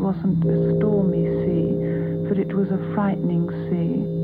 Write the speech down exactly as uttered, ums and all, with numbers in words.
wasn't a stormy sea, but it was a frightening sea.